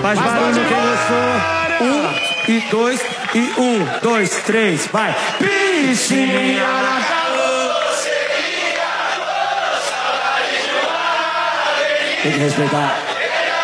Faz barulho quem gostou. 1 e 2 e 1, 2, 3, vai. Piscininha na calor, tem que respeitar.